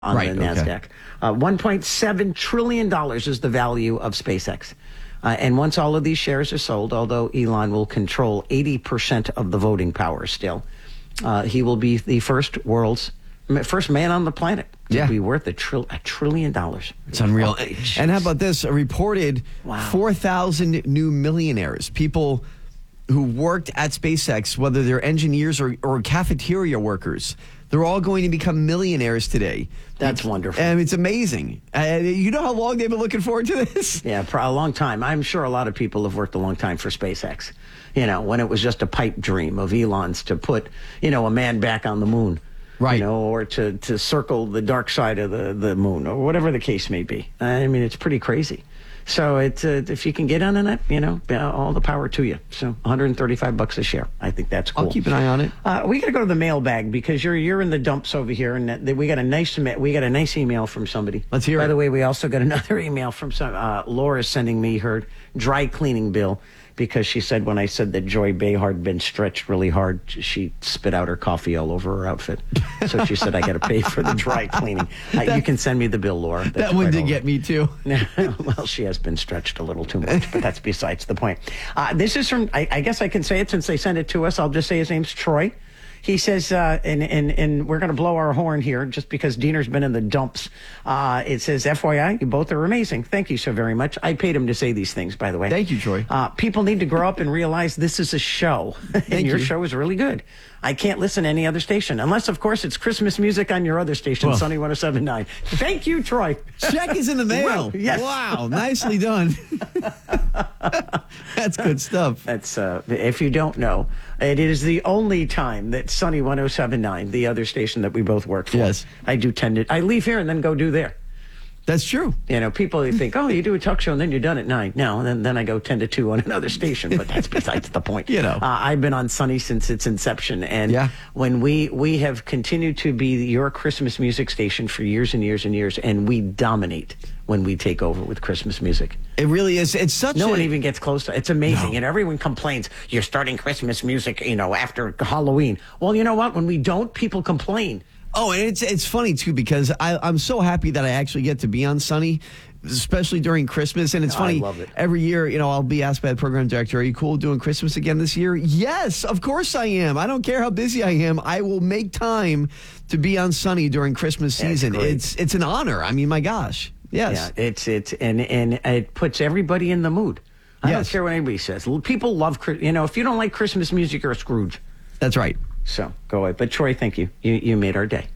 on the NASDAQ. $1.7 trillion is the value of SpaceX. And once all of these shares are sold, although Elon will control 80% of the voting power still, he will be the first man on the planet to be worth $1 trillion. It's unreal. And how about this? A reported 4,000 new millionaires, people who worked at SpaceX, whether they're engineers or cafeteria workers. They're all going to become millionaires today. That's wonderful. And it's amazing. You know how long they've been looking forward to this? Yeah, for a long time. I'm sure a lot of people have worked a long time for SpaceX. You know, when it was just a pipe dream of Elon's to put, a man back on the moon. Right. Or to circle the dark side of the moon, or whatever the case may be. I mean, it's pretty crazy. So it's if you can get on it, all the power to you. So $135 a share. I think that's cool. I'll keep an eye on it. We got to go to the mailbag because you're in the dumps over here, and we got a nice email from somebody. Let's hear it. By the way, we also got another email from Laura sending me her dry cleaning bill because she said when I said that Joy Behar had been stretched really hard, she spit out her coffee all over her outfit. So she said I got to pay for the dry cleaning. You can send me the bill, Laura. That one did get me too. Well, she has been stretched a little too much, but that's besides the point. This is from, I guess I can say it since they sent it to us. I'll just say his name's Troy. He says, and we're going to blow our horn here just because Diener's been in the dumps. It says, FYI, you both are amazing. Thank you so very much. I paid him to say these things, by the way. Thank you, Troy. People need to grow up and realize this is a show. And your show is really good. I can't listen to any other station, unless, of course, it's Christmas music on your other station, Sunny 107.9. Thank you, Troy. Check is in the mail. Well, yes. Wow, nicely done. That's good stuff. That's if you don't know, it is the only time that Sunny 107.9, the other station that we both work for, I leave here and then go do there. That's true. People think, oh, you do a talk show and then you're done at 9. No, and then I go 10 to 2 on another station, but that's besides the point. I've been on Sunny since its inception, and when we have continued to be your Christmas music station for years and years and years, and we dominate when we take over with Christmas music. It really is. It's such no one even gets close to it. It's amazing. And everyone complains, you're starting Christmas music, after Halloween. Well, you know what? When we don't, people complain. Oh, and it's funny, too, because I'm so happy that I actually get to be on Sunny, especially during Christmas. And it's funny, I love it. Every year, I'll be asked by the program director, are you cool doing Christmas again this year? Yes, of course I am. I don't care how busy I am. I will make time to be on Sunny during Christmas season. It's an honor. I mean, my gosh. Yes. Yeah, and it puts everybody in the mood. I don't care what anybody says. People love, if you don't like Christmas music, you're a Scrooge. That's right. So go away. But Troy, thank you. You made our day.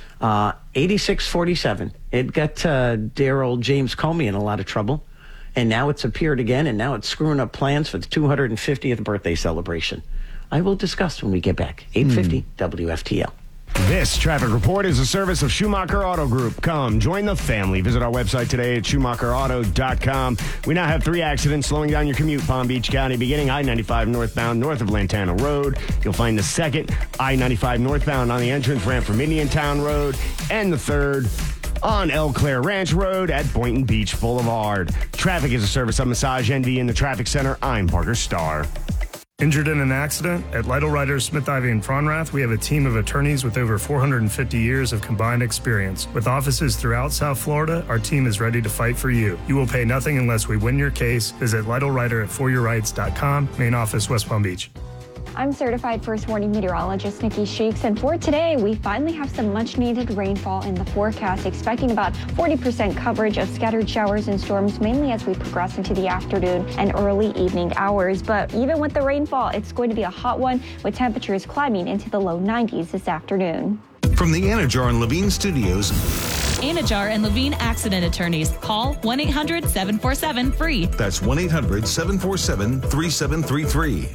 8647. It got dear old James Comey in a lot of trouble. And now it's appeared again, and now it's screwing up plans for the 250th birthday celebration. I will discuss when we get back. 850 WFTL. This traffic report is a service of Schumacher Auto Group. Come, join the family. Visit our website today at SchumacherAuto.com. We now have 3 accidents slowing down your commute, Palm Beach County, beginning I-95 northbound north of Lantana Road. You'll find the second I-95 northbound on the entrance ramp from Indiantown Road, and the third on Eau Claire Ranch Road at Boynton Beach Boulevard. Traffic is a service of Massage ND in the Traffic Center. I'm Parker Starr. Injured in an accident? At Lytle Writers, Smith, Ivey, and Fronrath, we have a team of attorneys with over 450 years of combined experience. With offices throughout South Florida, our team is ready to fight for you. You will pay nothing unless we win your case. Visit LytleWriter@foryourrights.com, main office, West Palm Beach. I'm certified first warning meteorologist Nikki Sheeks, and for today, we finally have some much-needed rainfall in the forecast, expecting about 40% coverage of scattered showers and storms, mainly as we progress into the afternoon and early evening hours. But even with the rainfall, it's going to be a hot one, with temperatures climbing into the low 90s this afternoon. From the Anajar and Levine Studios, Anajar and Levine Accident Attorneys. Call 1-800-747-FREE. That's 1-800-747-3733.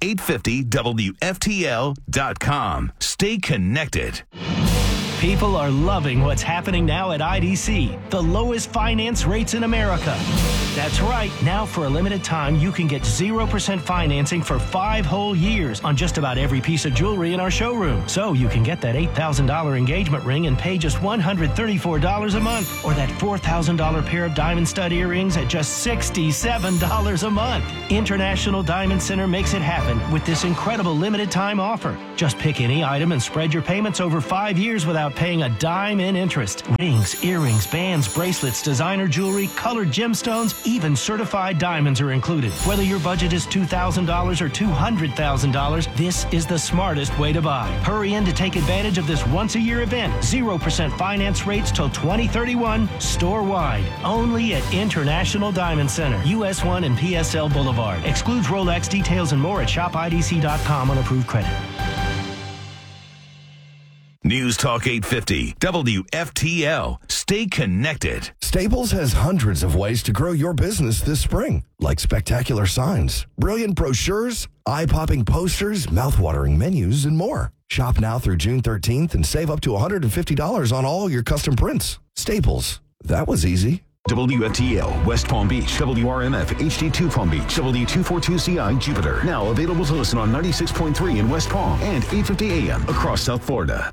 850WFTL.com. Stay connected. People are loving what's happening now at IDC, the lowest finance rates in America. That's right. Now, for a limited time, you can get 0% financing for 5 whole years on just about every piece of jewelry in our showroom. So you can get that $8,000 engagement ring and pay just $134 a month, or that $4,000 pair of diamond stud earrings at just $67 a month. International Diamond Center makes it happen with this incredible limited time offer. Just pick any item and spread your payments over 5 years without without paying a dime in interest. Rings, earrings, bands, bracelets, designer jewelry, colored gemstones, even certified diamonds are included. Whether your budget is $2,000 or $200,000, this is the smartest way to buy. Hurry in to take advantage of this once-a-year event. 0% finance rates till 2031, store-wide. Only at International Diamond Center, US 1 and PSL Boulevard. Excludes Rolex. Details and more at shopidc.com on approved credit. News Talk 850, WFTL. Stay connected. Staples has hundreds of ways to grow your business this spring, like spectacular signs, brilliant brochures, eye-popping posters, mouth-watering menus, and more. Shop now through June 13th and save up to $150 on all your custom prints. Staples. That was easy. WFTL, West Palm Beach, WRMF, HD2 Palm Beach, W242CI, Jupiter. Now available to listen on 96.3 in West Palm and 850 AM across South Florida.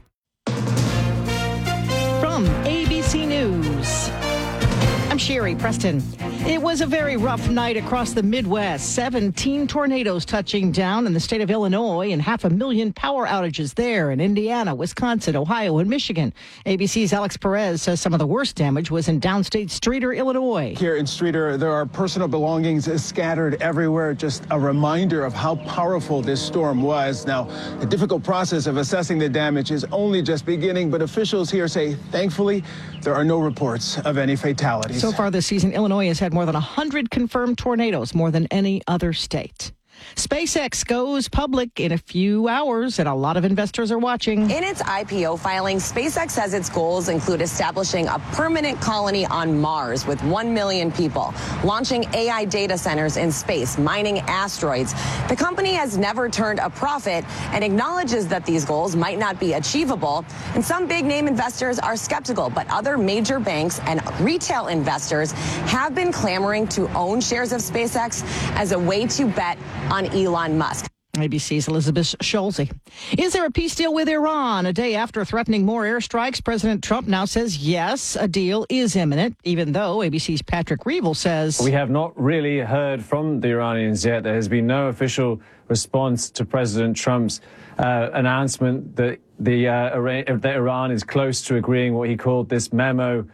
From ABC News, I'm Sherry Preston. It was a very rough night across the Midwest. 17 tornadoes touching down in the state of Illinois and 500,000 power outages there in Indiana, Wisconsin, Ohio, and Michigan. ABC's Alex Perez says some of the worst damage was in downstate Streator, Illinois. Here in Streator, there are personal belongings scattered everywhere. Just a reminder of how powerful this storm was. Now, the difficult process of assessing the damage is only just beginning, but officials here say, thankfully, there are no reports of any fatalities. So far this season, Illinois has had more than 100 confirmed tornadoes, more than any other state. SpaceX goes public in a few hours, and a lot of investors are watching. In its IPO filing, SpaceX says its goals include establishing a permanent colony on Mars with 1 million people, launching AI data centers in space, mining asteroids. The company has never turned a profit and acknowledges that these goals might not be achievable. And some big-name investors are skeptical, but other major banks and retail investors have been clamoring to own shares of SpaceX as a way to bet on Elon Musk. ABC's Elizabeth Schulze. Is there a peace deal with Iran? A day after threatening more airstrikes, President Trump now says yes, a deal is imminent, even though ABC's Patrick Reevell says... We have not really heard from the Iranians yet. There has been no official response to President Trump's announcement that Iran is close to agreeing what he called this memorandum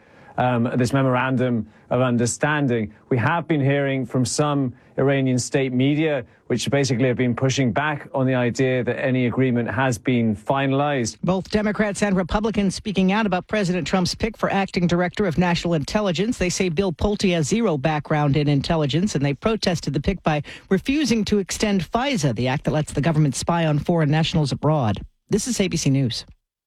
of understanding. We have been hearing from some Iranian state media, which basically have been pushing back on the idea that any agreement has been finalized. Both Democrats and Republicans speaking out about President Trump's pick for acting director of national intelligence. They say Bill Pulte has zero background in intelligence, and they protested the pick by refusing to extend FISA, the act that lets the government spy on foreign nationals abroad. This is ABC News.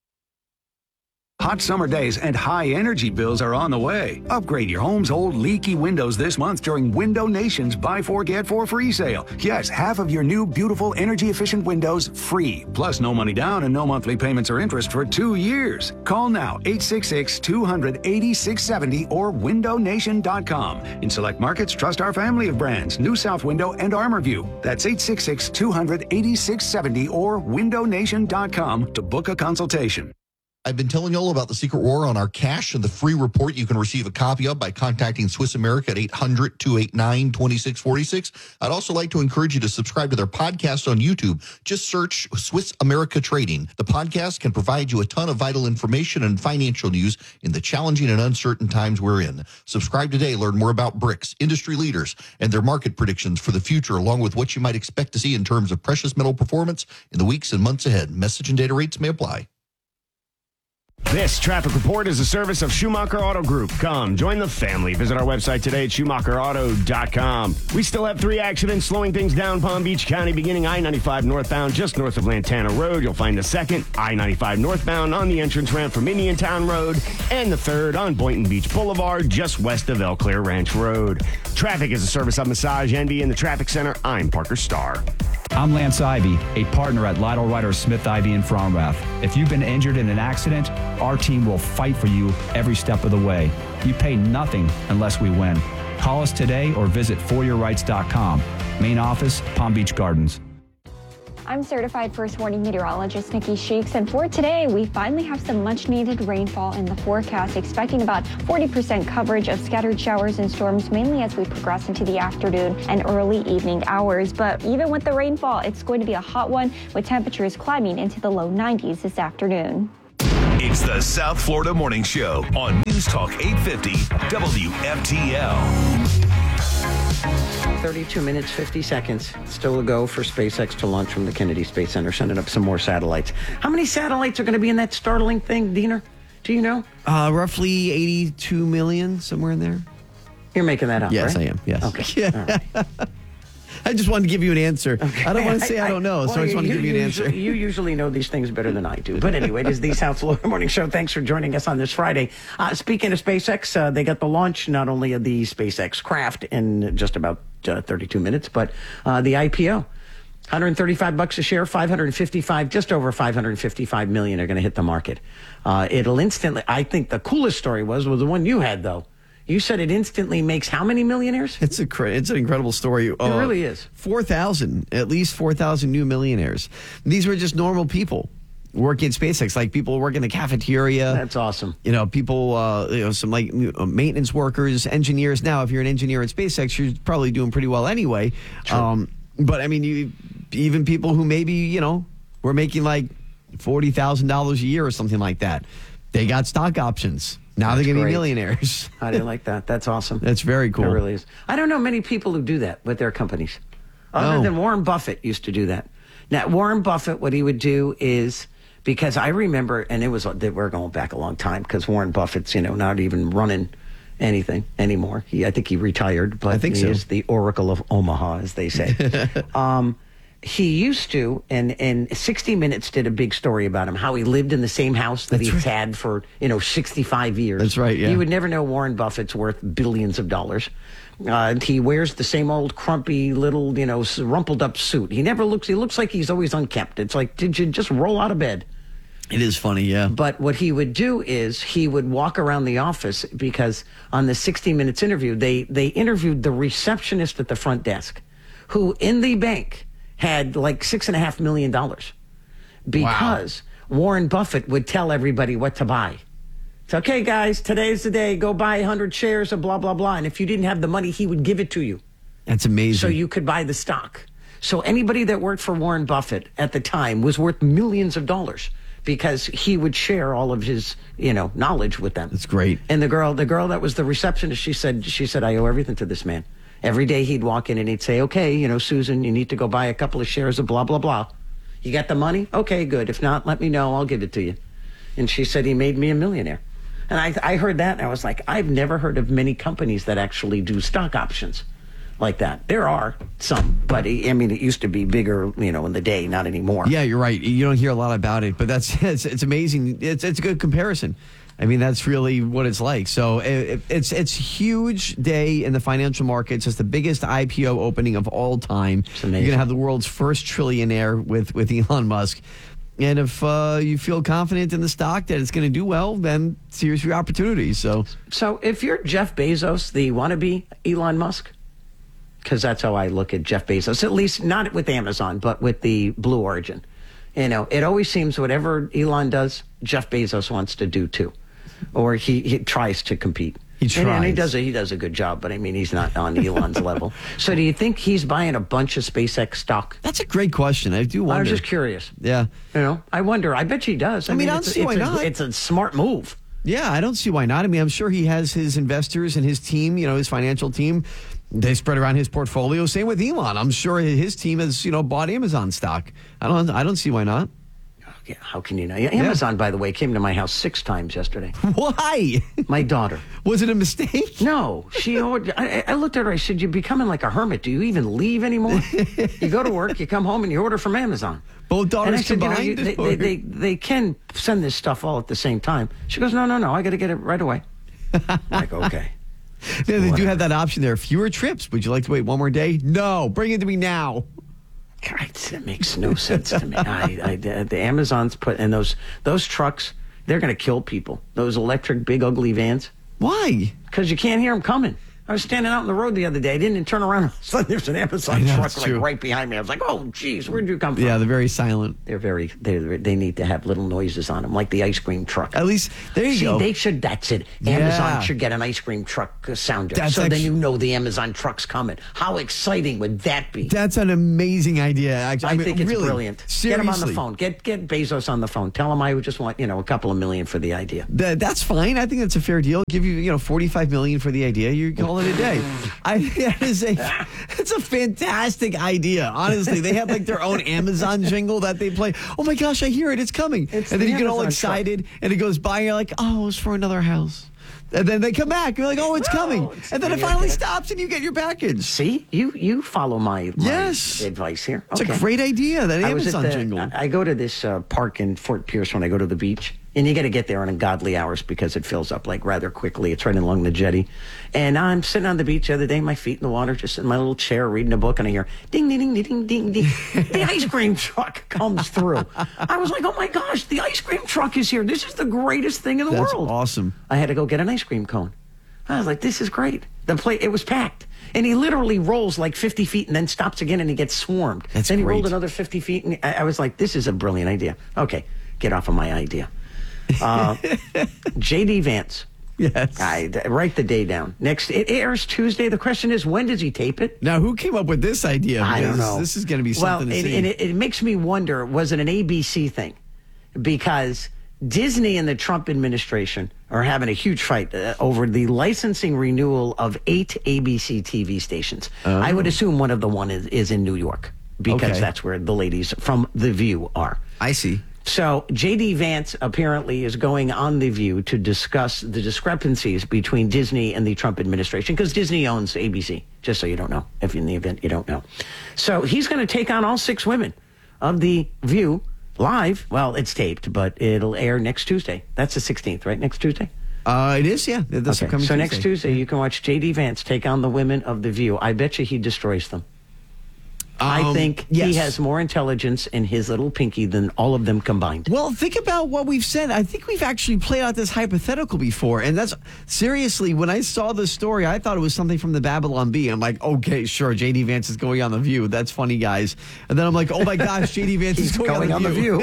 Hot summer days and high energy bills are on the way. Upgrade your home's old leaky windows this month during Window Nation's Buy 4 Get 4 free sale. Yes, half of your new beautiful energy efficient windows free. Plus no money down and no monthly payments or interest for 2 years. Call now 866-200-8670 or windownation.com. In select markets, trust our family of brands, New South Window and ArmorView. That's 866-200-8670 or windownation.com to book a consultation. I've been telling you all about the Secret War on our cash and the free report you can receive a copy of by contacting Swiss America at 800-289-2646. I'd also like to encourage you to subscribe to their podcast on YouTube. Just search Swiss America Trading. The podcast can provide you a ton of vital information and financial news in the challenging and uncertain times we're in. Subscribe today. Learn more about BRICS, industry leaders, and their market predictions for the future, along with what you might expect to see in terms of precious metal performance in the weeks and months ahead. Message and data rates may apply. This traffic report is a service of Schumacher Auto Group. Come, join the family. Visit our website today at SchumacherAuto.com. We still have 3 accidents slowing things down Palm Beach County, beginning I-95 northbound just north of Lantana Road. You'll find the second, I-95 northbound on the entrance ramp from Indiantown Road, and the third on Boynton Beach Boulevard just west of Eau Claire Ranch Road. Traffic is a service of Massage Envy in the Traffic Center. I'm Parker Starr. I'm Lance Ivy, a partner at Lytle Ryder Smith Ivy in Fromrath. If you've been injured in an accident, our team will fight for you every step of the way. You pay nothing unless we win. Call us today or visit foryourrights.com. Main office, Palm Beach Gardens. I'm certified first warning meteorologist Nikki Sheeks, and for today, we finally have some much-needed rainfall in the forecast, expecting about 40% coverage of scattered showers and storms, mainly as we progress into the afternoon and early evening hours. But even with the rainfall, it's going to be a hot one, with temperatures climbing into the low 90s this afternoon. If It's the South Florida Morning Show on News Talk 850 WFTL. 32 minutes, 50 seconds. Still a go for SpaceX to launch from the Kennedy Space Center, sending up some more satellites. How many satellites are going to be in that Starlink thing, Diener? Do you know? Roughly 82 million, somewhere in there. You're making that up, yes, right? I am. Yes. Okay. Yeah. All right. I just wanted to give you an answer. Okay. I don't want to say I don't know, so I just want to give you an answer. You usually know these things better than I do. But anyway, it is the South Florida Morning Show. Thanks for joining us on this Friday. Speaking of SpaceX, they got the launch not only of the SpaceX craft in just about 32 minutes, but the IPO. $135 a share, 555, just over 555 million are going to hit the market. It'll instantly, I think the coolest story was the one you had, though. You said it instantly makes how many millionaires? It's an incredible story. It really is. 4,000, at least 4,000 new millionaires. These were just normal people working at SpaceX, like people working in the cafeteria. That's awesome. You know, people, some like maintenance workers, engineers. Now, if you're an engineer at SpaceX, you're probably doing pretty well anyway. True. But I mean, even people who maybe, were making like $40,000 a year or something like that, they got stock options. Now they're going to be millionaires. I didn't like that. That's awesome. That's very cool. It really is. I don't know many people who do that with their companies. Other than Warren Buffett used to do that. Now, Warren Buffett, what he would do is, because I remember, and we're going back a long time, because Warren Buffett's, not even running anything anymore. I think he retired, but he is the Oracle of Omaha, as they say. He used to, and 60 Minutes did a big story about him, how he lived in the same house that he's had for, 65 years. That's right, yeah. You would never know Warren Buffett's worth billions of dollars. He wears the same old crumpy little, rumpled up suit. He looks like he's always unkempt. It's like, did you just roll out of bed? It is funny, yeah. But what he would do is he would walk around the office, because on the 60 Minutes interview, they interviewed the receptionist at the front desk, who in the bank had like $6.5 million, because Warren Buffett would tell everybody what to buy. It's okay, guys, today's the day. Go buy 100 shares of blah, blah, blah. And if you didn't have the money, he would give it to you. That's amazing. So you could buy the stock. So anybody that worked for Warren Buffett at the time was worth millions of dollars, because he would share all of his, knowledge with them. That's great. And the girl that was the receptionist, she said, I owe everything to this man. Every day he'd walk in and he'd say, okay, Susan, you need to go buy a couple of shares of blah, blah, blah. You got the money? Okay, good. If not, let me know. I'll give it to you. And she said, he made me a millionaire. And I heard that, and I was like, I've never heard of many companies that actually do stock options like that. There are some, but it used to be bigger, in the day, not anymore. Yeah, you're right. You don't hear a lot about it, but it's amazing. It's a good comparison. I mean, that's really what it's like. So it's a huge day in the financial markets. It's the biggest IPO opening of all time. It's amazing. You're going to have the world's first trillionaire with Elon Musk. And if you feel confident in the stock that it's going to do well, then here's your opportunity. So if you're Jeff Bezos, the wannabe Elon Musk, because that's how I look at Jeff Bezos, at least not with Amazon, but with the Blue Origin. It always seems whatever Elon does, Jeff Bezos wants to do too. Or he tries to compete. He tries. And he does a good job, but he's not on Elon's level. So do you think he's buying a bunch of SpaceX stock? That's a great question. I do wonder. I was just curious. Yeah. I wonder. I bet he does. I don't see why not. It's a smart move. Yeah, I don't see why not. I'm sure he has his investors and his team, his financial team. They spread around his portfolio. Same with Elon. I'm sure his team has, bought Amazon stock. I don't see why not. Yeah, how can you know? Amazon, by the way, came to my house 6 times yesterday. Why? My daughter. Was it a mistake? No. She ordered. I looked at her. I said, "You're becoming like a hermit. Do you even leave anymore? You go to work, you come home, and you order from Amazon." Both daughters and I said, combined? they can send this stuff all at the same time. She goes, "No. I got to get it right away." I'm like, okay. Yeah, they do have that option there. Fewer trips. Would you like to wait one more day? No. Bring it to me now. God, that makes no sense to me. The Amazons and those trucks, they're going to kill people. Those electric, big, ugly vans. Why? Because you can't hear them coming. I was standing out on the road the other day. I didn't turn around. So there's an Amazon truck true. right behind me. I was like, oh, geez, where'd you come from? Yeah, they're very silent. They need to have little noises on them, like the ice cream truck. At least, there you go. That's it. Amazon should get an ice cream truck sounder. Then you know the Amazon truck's coming. How exciting would that be? That's an amazing idea. I think it's really, brilliant. Seriously. Get him on the phone. Get Bezos on the phone. Tell him I would just want, a couple of million for the idea. That's fine. I think that's a fair deal. Give you, $45 million for the idea. You call it a day. It's a fantastic idea. Honestly, they have like their own Amazon jingle that they play. Oh my gosh, I hear it. It's coming. And then you get all excited and it goes by and you're like, oh, it's for another house. And then they come back. You're like, oh, it's coming. And then it finally stops and you get your package. See? You follow my advice here. It's a great idea, that Amazon jingle. I go to this park in Fort Pierce when I go to the beach. And you got to get there on ungodly hours because it fills up like rather quickly. It's right along the jetty. And I'm sitting on the beach the other day, my feet in the water, just in my little chair reading a book, and I hear ding, ding, ding, ding, ding, ding. The ice cream truck comes through. I was like, oh my gosh, the ice cream truck is here. This is the greatest thing in the world. That's awesome. I had to go get an ice cream cone. I was like, this is great. It was packed. And he literally rolls like 50 feet and then stops again and he gets swarmed. Then he rolled another 50 feet and I was like, this is a brilliant idea. Okay, get off of my idea. J.D. Vance. Yes. Write the day down. It airs Tuesday. The question is, when does he tape it? Now, who came up with this idea? I don't know. This is going to be something to see. And it makes me wonder, was it an ABC thing? Because Disney and the Trump administration are having a huge fight over the licensing renewal of 8 ABC TV stations. Oh. I would assume one of the one is in New York because that's where the ladies from The View are. I see. So J.D. Vance apparently is going on The View to discuss the discrepancies between Disney and the Trump administration, because Disney owns ABC, just so you don't know, if in the event you don't know. So he's going to take on all 6 women of The View live. Well, it's taped, but it'll air next Tuesday. That's the 16th, right? Next Tuesday? It is, yeah. So Tuesday. Next Tuesday, you can watch J.D. Vance take on the women of The View. I bet you he destroys them. I think he has more intelligence in his little pinky than all of them combined. Well, think about what we've said. I think we've actually played out this hypothetical before. And that's seriously, when I saw this story, I thought it was something from the Babylon Bee. I'm like, okay, sure, J.D. Vance is going on The View. That's funny, guys. And then I'm like, oh my gosh, J.D. Vance is going on The View.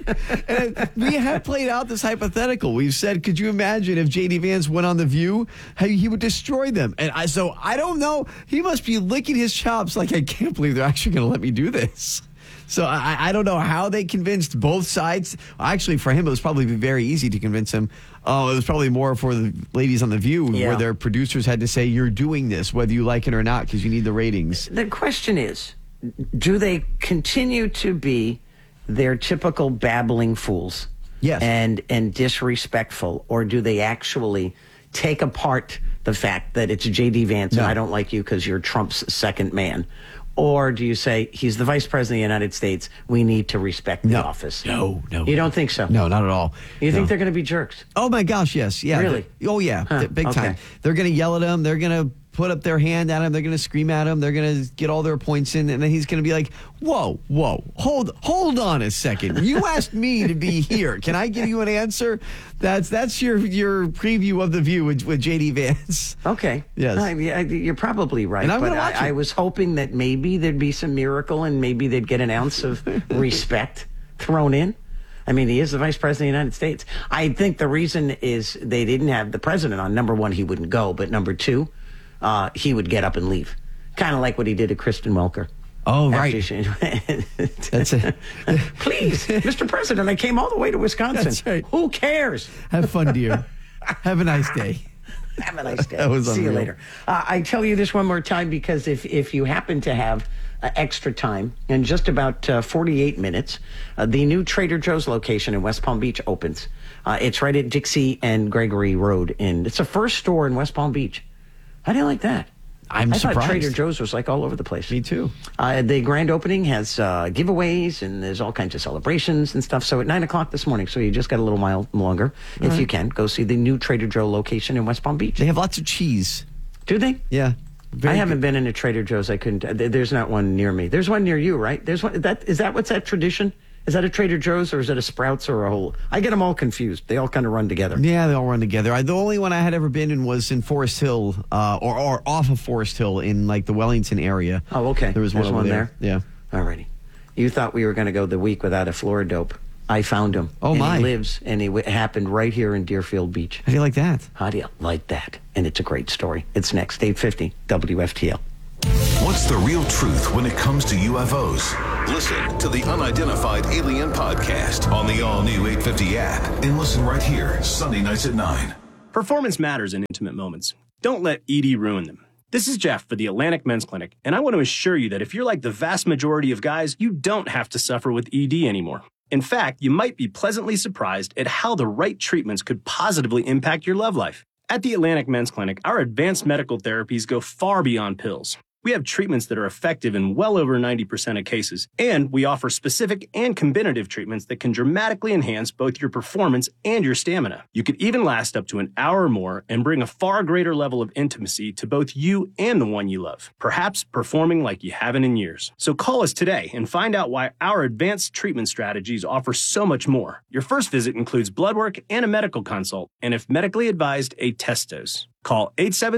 And we have played out this hypothetical. We've said, could you imagine if J.D. Vance went on The View, how he would destroy them? And so I don't know. He must be licking his chops like, I can't believe they're actually going to let me do this. So I don't know how they convinced both sides. Actually, for him, it was probably very easy to convince him. Oh, it was probably more for the ladies on The View, where their producers had to say, you're doing this, whether you like it or not, because you need the ratings. The question is, do they continue to be their typical babbling fools? Yes. And disrespectful, or do they actually take apart the fact that it's J.D. Vance and I don't like you because you're Trump's second man? Or do you say, he's the vice president of the United States, we need to respect the office? No. You don't think so? No, not at all. You think they're going to be jerks? Oh, my gosh, yes. Yeah. Really? Oh, yeah. Big time. They're going to yell at him. They're going to put up their hand at him. They're going to scream at him. They're going to get all their points in. And then he's going to be like, whoa, hold on a second. You asked me to be here. Can I give you an answer? That's your preview of The View with J.D. Vance. Okay. Yes. You're probably right. And I'm but gonna watch I was hoping that maybe there'd be some miracle and maybe they'd get an ounce of respect thrown in. I mean, he is the vice president of the United States. I think the reason is they didn't have the president on. Number one, he wouldn't go. But number two, he would get up and leave. Kind of like what he did to Kristen Welker. Oh, right. That's it. Please, Mr. President, I came all the way to Wisconsin. That's right. Who cares? Have fun, dear. Have a nice day. Have a nice day. That was See you unreal. later. I tell you this one more time because if you happen to have extra time, in just about 48 minutes, the new Trader Joe's location in West Palm Beach opens. It's right at Dixie and Gregory Road. And it's the first store in West Palm Beach. How do you like that? I thought surprised. Trader Joe's was like all over the place. Me too. The grand opening has giveaways and there's all kinds of celebrations and stuff. So at 9 o'clock this morning, so you just got a little while longer. If you can, go see the new Trader Joe location in West Palm Beach. They have lots of cheese. Do they? Yeah. I haven't been in a Trader Joe's. I couldn't. There's not one near me. There's one near you, right? There's one. Is that what's that tradition? Is that a Trader Joe's or is it a Sprouts or a Whole? I get them all confused. They all kind of run together. Yeah, they all run together. The only one I had ever been in was in Forest Hill, or off of Forest Hill in like the Wellington area. Oh, okay. There was There's one there. Yeah. Alrighty. You thought we were going to go the week without a Florida dope. I found him. Oh, and my. He lives, and it happened right here in Deerfield Beach. How do you like that? How do you like that? And it's a great story. It's next, 8:50 WFTL. What's the real truth when it comes to UFOs? Listen to the Unidentified Alien Podcast on the all-new 850 app and listen right here, Sunday nights at 9. Performance matters in intimate moments. Don't let ED ruin them. This is Jeff for the Atlantic Men's Clinic, and I want to assure you that if you're like the vast majority of guys, you don't have to suffer with ED anymore. In fact, you might be pleasantly surprised at how the right treatments could positively impact your love life. At the Atlantic Men's Clinic, our advanced medical therapies go far beyond pills. We have treatments that are effective in well over 90% of cases, and we offer specific and combinative treatments that can dramatically enhance both your performance and your stamina. You could even last up to an hour or more and bring a far greater level of intimacy to both you and the one you love, perhaps performing like you haven't in years. So call us today and find out why our advanced treatment strategies offer so much more. Your first visit includes blood work and a medical consult, and if medically advised, a test dose. Call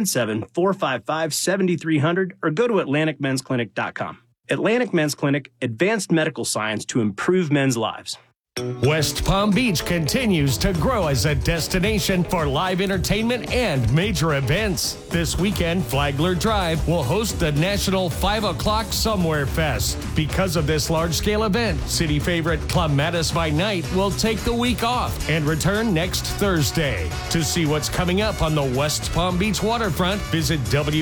877-455-7300 or go to AtlanticMen'sClinic.com. Atlantic Men's Clinic, advanced medical science to improve men's lives. West Palm Beach continues to grow as a destination for live entertainment and major events. This weekend, Flagler Drive will host the National 5 O'Clock Somewhere Fest. Because of this large-scale event, city favorite Clematis by Night will take the week off and return next Thursday. To see what's coming up on the West Palm Beach waterfront, visit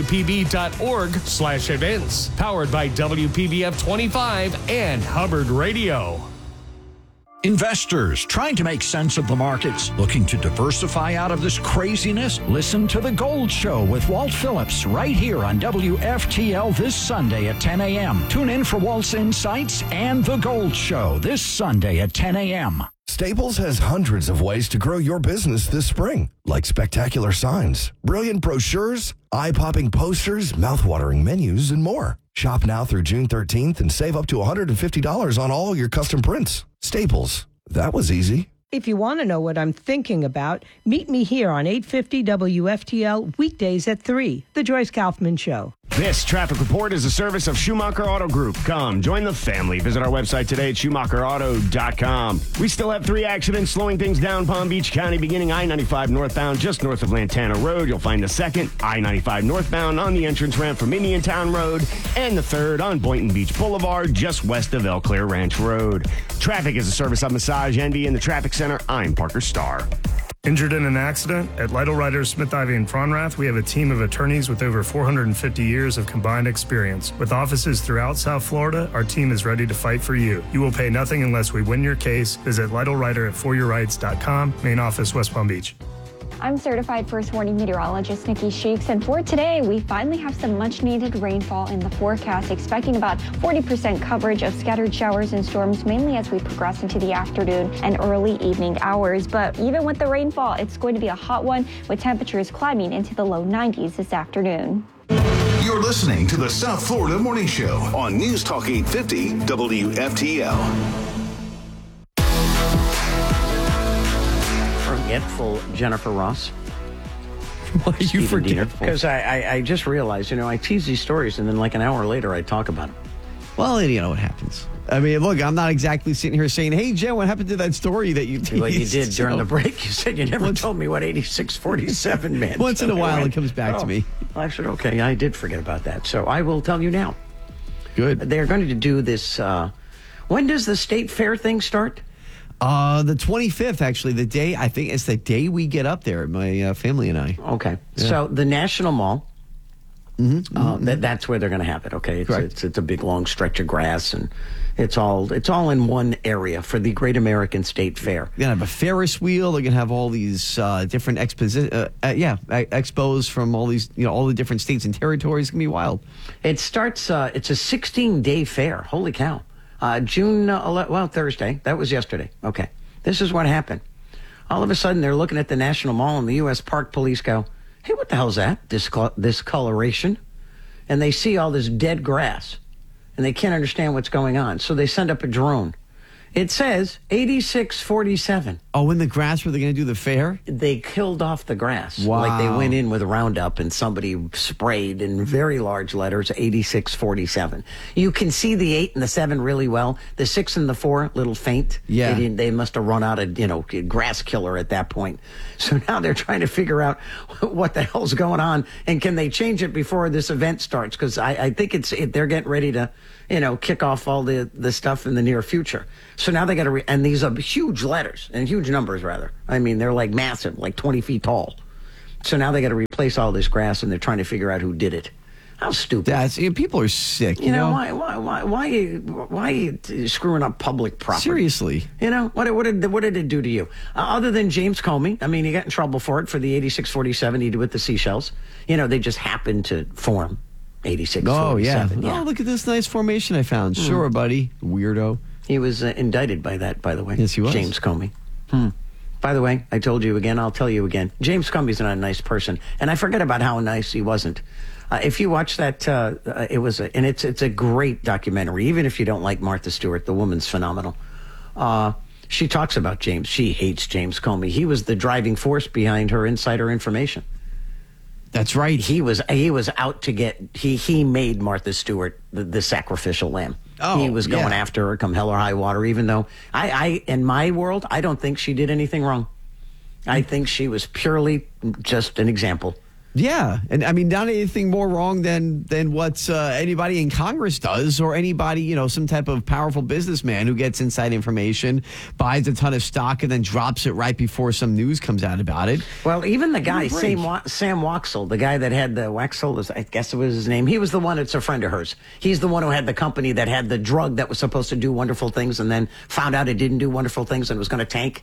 WPB.org/events. Powered by WPBF 25 and Hubbard Radio. Investors trying to make sense of the markets, looking to diversify out of this craziness? Listen to The Gold Show with Walt Phillips right here on WFTL this Sunday at 10 a.m. Tune in for Walt's insights and The Gold Show this Sunday at 10 a.m. Staples has hundreds of ways to grow your business this spring, like spectacular signs, brilliant brochures, eye-popping posters, mouth-watering menus, and more. Shop now through June 13th and save up to $150 on all your custom prints. Staples. That was easy. If you want to know what I'm thinking about, meet me here on 850 WFTL weekdays at 3, The Joyce Kaufman Show. This traffic report is a service of Schumacher Auto Group. Come, join the family. Visit our website today at SchumacherAuto.com. We still have 3 accidents slowing things down Palm Beach County, beginning I-95 northbound just north of Lantana Road. You'll find the second, I-95 northbound on the entrance ramp from Indiantown Road, and the third on Boynton Beach Boulevard just west of Eau Claire Ranch Road. Traffic is a service of Massage Envy in the Traffic Center. I'm Parker Starr. Injured in an accident? At Lytle Ryder, Smith, Ivy, and Fronrath, we have a team of attorneys with over 450 years of combined experience. With offices throughout South Florida, our team is ready to fight for you. You will pay nothing unless we win your case. Visit Lytle Ryder at foryourrights.com, main office, West Palm Beach. I'm certified first warning meteorologist Nikki Sheeks, and for today, we finally have some much needed rainfall in the forecast, expecting about 40% coverage of scattered showers and storms, mainly as we progress into the afternoon and early evening hours. But even with the rainfall, it's going to be a hot one with temperatures climbing into the low 90s this afternoon. You're listening to the South Florida Morning Show on News Talk 850 WFTL. Forgetful Jennifer Ross. Why are you forgetful? Because I just realized, I tease these stories and then like an hour later I talk about them. Well, you know what happens. I mean, look, I'm not exactly sitting here saying, hey, Jen, what happened to that story that you teased? Well, you did during the break. You said you never told me what 8647 meant. Once in a while it comes back to me. I said, okay, I did forget about that. So I will tell you now. Good. They're going to do this. When does the state fair thing start? The 25th, actually, the day, I think it's the day we get up there, my family and I. Okay. Yeah. So the National Mall, that's where they're going to have it, okay? It's a big, long stretch of grass, and it's all in one area for the Great American State Fair. They're going to have a Ferris wheel. They're going to have all these different expos from all these, all the different states and territories. It's going to be wild. It starts, it's a 16-day fair. Holy cow. June 11th, Thursday. That was yesterday. Okay. This is what happened. All of a sudden, they're looking at the National Mall, and the U.S. Park Police go, hey, what the hell's that? Discoloration. And they see all this dead grass, and they can't understand what's going on. So they send up a drone. It says 86-47. Oh, in the grass where they're going to do the fair? They killed off the grass. Wow. Like they went in with Roundup and somebody sprayed in very large letters 86-47. You can see the 8 and the 7 really well. The 6 and the 4, little faint. Yeah. They must have run out of, grass killer at that point. So now they're trying to figure out what the hell's going on and can they change it before this event starts? Because I think they're getting ready to, kick off all the stuff in the near future. So now they got to, and these are huge letters and huge numbers rather. I mean, they're like massive, like 20 feet tall. So now they got to replace all this grass and they're trying to figure out who did it. How stupid. People are sick. You know, why are you screwing up public property? Seriously. What did it do to you? Other than James Comey, I mean, he got in trouble for it for the 86-47 he did with the seashells. They just happened to form 86-47. Oh, yeah. Yeah. Oh, look at this nice formation I found. Sure, buddy. Weirdo. He was indicted by that, by the way. Yes, he was. James Comey. By the way, I told you again, I'll tell you again. James Comey's not a nice person. And I forget about how nice he wasn't. If you watch that, it's a great documentary. Even if you don't like Martha Stewart, the woman's phenomenal. She talks about James. She hates James Comey. He was the driving force behind her insider information. That's right. He was out to get. He made Martha Stewart the sacrificial lamb. Oh, he was going after her come hell or high water. Even though I in my world, I don't think she did anything wrong. I think she was purely just an example. Yeah, and I mean, not anything more wrong than what anybody in Congress does, or anybody, some type of powerful businessman who gets inside information, buys a ton of stock, and then drops it right before some news comes out about it. Well, even the guy, Sam Waxel, the guy that had the Waxel, I guess it was his name, he was the one that's a friend of hers. He's the one who had the company that had the drug that was supposed to do wonderful things and then found out it didn't do wonderful things and was going to tank.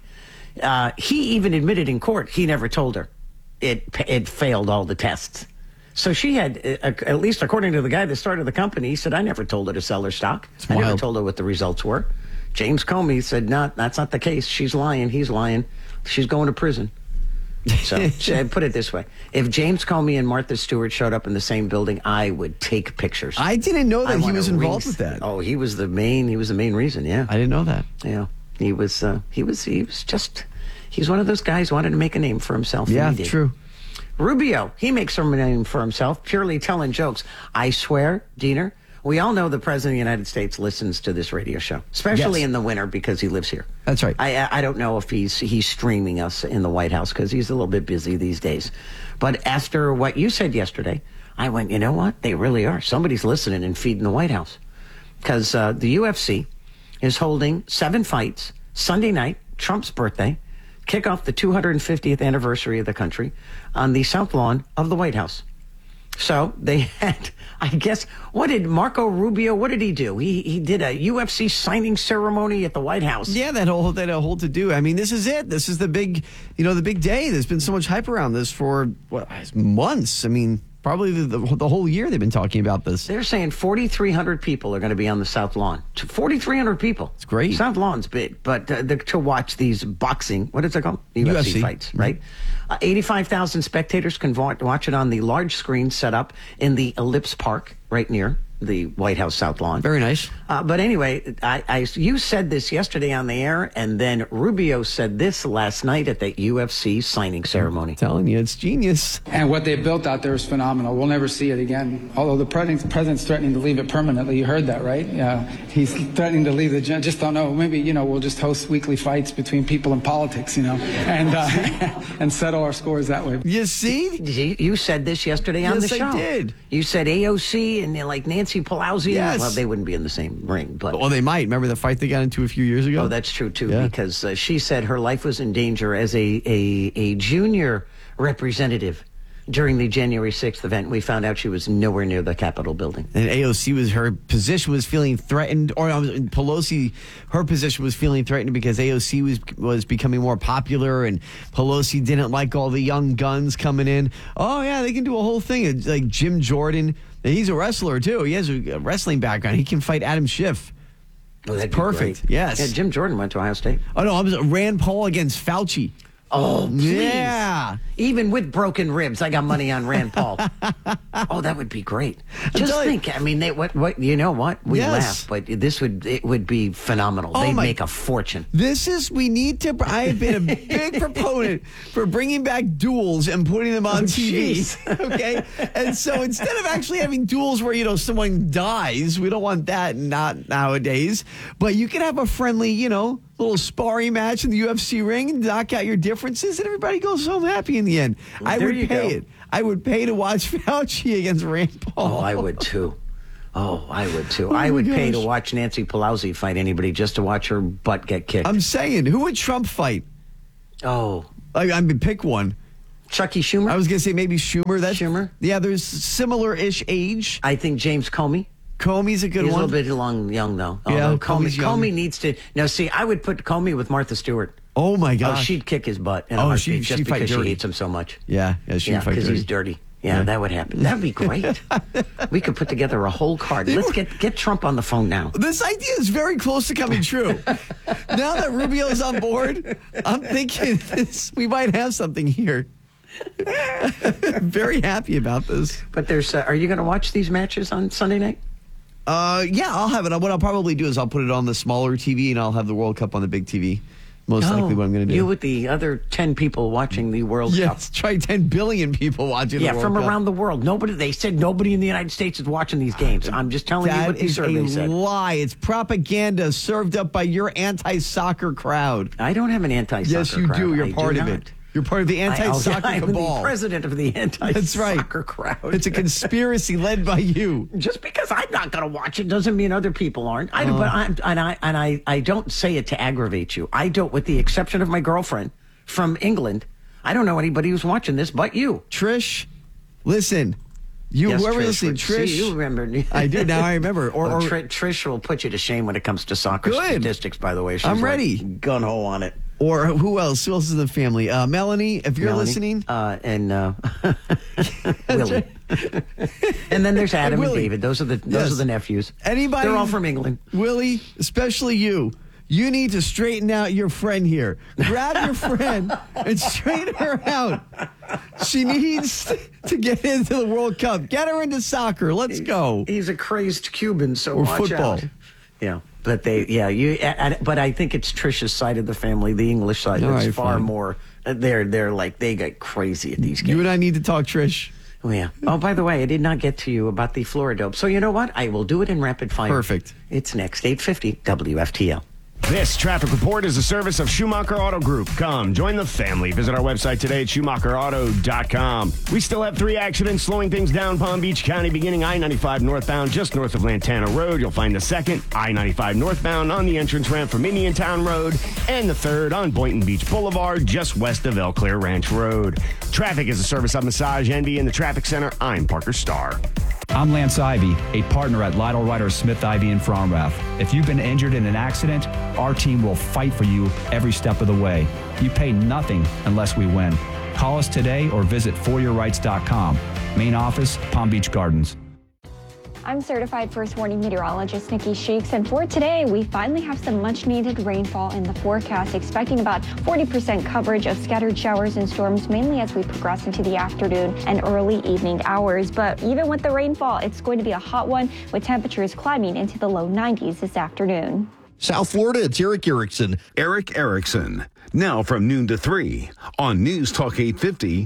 He even admitted in court he never told her. It failed all the tests. So she had, at least according to the guy that started the company, he said, I never told her to sell her stock. I never told her what the results were. James Comey said, no, that's not the case. She's lying. He's lying. She's going to prison. So put it this way. If James Comey and Martha Stewart showed up in the same building, I would take pictures. I didn't know that he was involved with that. Oh, he was the main reason, yeah. I didn't know that. Yeah. He was just... He's one of those guys who wanted to make a name for himself. Yeah, and he did. True. Rubio, he makes a name for himself, purely telling jokes. I swear, Diener, we all know the President of the United States listens to this radio show, especially in the winter because he lives here. That's right. I don't know if he's streaming us in the White House because he's a little bit busy these days. But after what you said yesterday, I went, you know what? They really are. Somebody's listening and feeding the White House. Because the UFC is holding 7 fights Sunday night, Trump's birthday, kick off the 250th anniversary of the country on the South Lawn of the White House. So they had, I guess, what did he do? He did a UFC signing ceremony at the White House. Yeah, that whole to do. I mean, this is it. This is the big, the big day. There's been so much hype around this for months. I mean, probably the whole year they've been talking about this. They're saying 4,300 people are going to be on the South Lawn. 4,300 people. It's great. South Lawn's big, but to watch these boxing, what is it called? UFC fights, right? 85,000 spectators can watch it on the large screen set up in the Ellipse Park right near the White House South Lawn. Very nice. But anyway, you said this yesterday on the air, and then Rubio said this last night at the UFC signing ceremony. I'm telling you, it's genius. And what they built out there is phenomenal. We'll never see it again. Although the president's threatening to leave it permanently. You heard that, right? Yeah, he's threatening to leave the gym. Just don't know. Maybe, we'll just host weekly fights between people in politics, and settle our scores that way. You see? You said this yesterday on the show. Yes, I did. You said AOC and like Nancy Pelosi. Yes. Well, they wouldn't be in the same ring, but they might. Remember the fight they got into a few years ago? Oh, that's true too. Yeah. Because she said her life was in danger as a junior representative during the January 6th event. We found out she was nowhere near the Capitol building. And AOC her position was feeling threatened, or Pelosi, her position was feeling threatened because AOC was becoming more popular, and Pelosi didn't like all the young guns coming in. Oh yeah, they can do a whole thing. It's like Jim Jordan. He's a wrestler too. He has a wrestling background. He can fight Adam Schiff. Oh, that's perfect. Great. Yes. Yeah, Jim Jordan went to Ohio State. Oh no, Rand Paul against Fauci. Oh, please. Yeah. Even with broken ribs, I got money on Rand Paul. Oh, that would be great. Just think. I mean, what you know what? We laugh, but it would be phenomenal. They'd make a fortune. I have been a big proponent for bringing back duels and putting them on TV. Okay? And so instead of actually having duels where, someone dies, we don't want that not nowadays, but you can have a friendly, little sparring match in the UFC ring and knock out your differences, and everybody goes home happy in the end. I would pay it. I would pay to watch Fauci against Rand Paul. Oh, I would too. I would pay to watch Nancy Pelosi fight anybody just to watch her butt get kicked. I'm saying, who would Trump fight? Oh. I mean, pick one. Chucky Schumer? I was going to say maybe Schumer. Schumer? Yeah, there's similar-ish age. I think James Comey. Comey's a good one. He's a little bit young, though. Yeah, Comey needs to... Now, see, I would put Comey with Martha Stewart. Oh, my gosh. Oh, she'd kick his butt in a heartbeat just because she hates him so much. Yeah, she'd fight dirty. Because he's dirty. Yeah, that would happen. That would be great. We could put together a whole card. Let's get Trump on the phone now. This idea is very close to coming true. Now that Rubio's on board, I'm thinking we might have something here. Very happy about this. But are you going to watch these matches on Sunday night? Yeah, I'll have it. What I'll probably do is I'll put it on the smaller TV and I'll have the World Cup on the big TV. Most likely what I'm going to do. You with the other 10 people watching the World Cup. Yes, try 10 billion people watching the World Cup. Yeah, from around the world. They said nobody in the United States is watching these games. I'm just telling you what the survey said. That is a lie. It's propaganda served up by your anti-soccer crowd. I don't have an anti-soccer crowd. Yes, you do. You're part of it. You're part of the anti-soccer cabal. I'm the president of the anti-soccer crowd. It's a conspiracy led by you. Just because I'm not going to watch it doesn't mean other people aren't. I don't say it to aggravate you. I don't, with the exception of my girlfriend from England, I don't know anybody who's watching this but you. Trish, listen. Whoever listening, Trish. See, you remember. I do, now I remember. Trish will put you to shame when it comes to soccer statistics, by the way. I'm ready. Gun-ho on it. Or who else? Who else is in the family? Melanie, if you're listening. And Willie. And then there's Adam and David. Those are the nephews. Anybody? They're all from England. Willie, especially you. You need to straighten out your friend here. Grab your friend and straighten her out. She needs to get into the World Cup. Get her into soccer. Let's go. He's a crazed Cuban, so or watch football. Out. Yeah. But but I think it's Trish's side of the family, the English side. That's far more. They're like they get crazy at these games. You and I need to talk, Trish. Oh, yeah. Oh, by the way, I did not get to you about the Floridope. So you know what? I will do it in rapid fire. Perfect. It's next 8:50 WFTL. This traffic report is a service of Schumacher Auto Group. Come, join the family. Visit our website today at SchumacherAuto.com. We still have 3 accidents slowing things down Palm Beach County, beginning I-95 northbound just north of Lantana Road. You'll find the second, I-95 northbound on the entrance ramp from Indiantown Road, and the third on Boynton Beach Boulevard just west of Eau Claire Ranch Road. Traffic is a service of Massage Envy in the Traffic Center. I'm Parker Starr. I'm Lance Ivy, a partner at Lytle Ryder Smith Ivy in Fromrath. If you've been injured in an accident, our team will fight for you every step of the way. You pay nothing unless we win. Call us today or visit foryourrights.com. Main office, Palm Beach Gardens. I'm certified first warning meteorologist Nikki Sheets, and for today, we finally have some much-needed rainfall in the forecast, expecting about 40% coverage of scattered showers and storms, mainly as we progress into the afternoon and early evening hours. But even with the rainfall, it's going to be a hot one, with temperatures climbing into the low 90s this afternoon. South Florida, it's Eric Erickson. Eric Erickson, now from noon to 3 on News Talk 850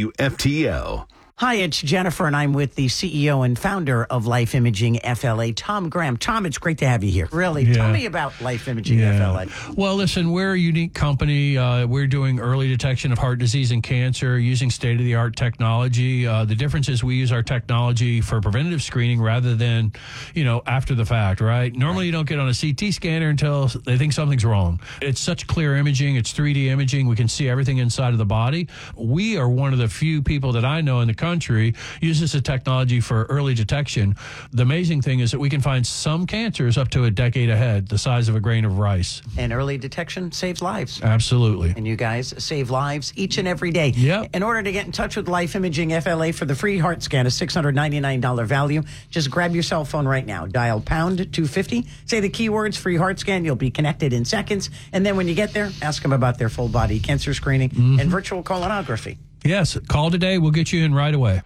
WFTL. Hi, it's Jennifer, and I'm with the CEO and founder of Life Imaging FLA, Tom Graham. Tom, it's great to have you here. Really, tell me about Life Imaging FLA. Well, listen, we're a unique company. We're doing early detection of heart disease and cancer using state-of-the-art technology. The difference is we use our technology for preventative screening rather than, after the fact, right? Normally, you don't get on a CT scanner until they think something's wrong. It's such clear imaging. It's 3D imaging. We can see everything inside of the body. We are one of the few people that I know in the country country uses the technology for early detection. The amazing thing is that we can find some cancers up to a decade ahead, the size of a grain of rice. And early detection saves lives. Absolutely. And you guys save lives each and every day. Yep. In order to get in touch with Life Imaging FLA for the free heart scan, a $699 value, just grab your cell phone right now. Dial pound 250. Say the keywords free heart scan. You'll be connected in seconds. And then when you get there, ask them about their full body cancer screening and virtual colonography. Yes. Call today. We'll get you in right away.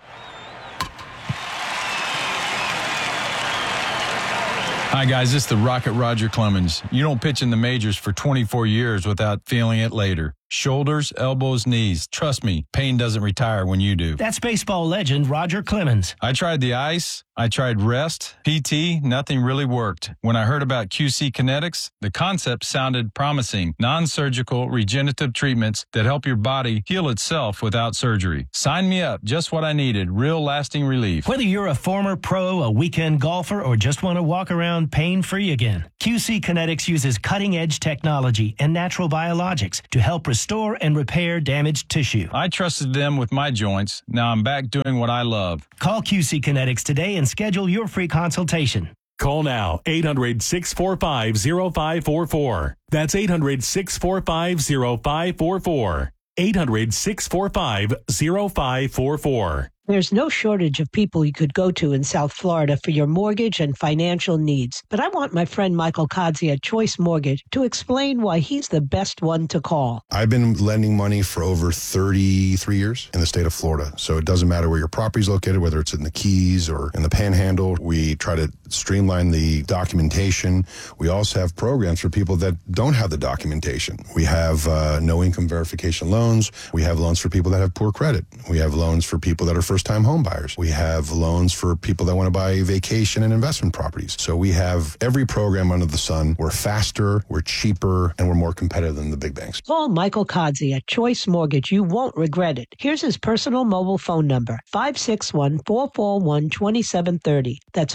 Hi, guys. This is the Rocket Roger Clemens. You don't pitch in the majors for 24 years without feeling it later. Shoulders, elbows, knees. Trust me, pain doesn't retire when you do. That's baseball legend Roger Clemens. I tried the ice. I tried rest, PT, nothing really worked. When I heard about QC Kinetics, the concept sounded promising. Non-surgical regenerative treatments that help your body heal itself without surgery. Sign me up. Just what I needed. Real lasting relief. Whether you're a former pro, a weekend golfer, or just want to walk around pain-free again, QC Kinetics uses cutting-edge technology and natural biologics to help restore and repair damaged tissue. I trusted them with my joints. Now I'm back doing what I love. Call QC Kinetics today and schedule your free consultation. Call now, 800-645-0544. That's 800-645-0544. 800-645-0544. There's no shortage of people you could go to in South Florida for your mortgage and financial needs. But I want my friend Michael Kodzie at Choice Mortgage to explain why he's the best one to call. I've been lending money for over 33 years in the state of Florida. So it doesn't matter where your property is located, whether it's in the Keys or in the Panhandle. We try to streamline the documentation. We also have programs for people that don't have the documentation. We have no income verification loans. We have loans for people that have poor credit. We have loans for people that are first-time home buyers. We have loans for people that want to buy vacation and investment properties. So we have every program under the sun. We're faster, we're cheaper, and we're more competitive than the big banks. Call Michael Kodzie at Choice Mortgage. You won't regret it. Here's his personal mobile phone number, 561-441-2730. That's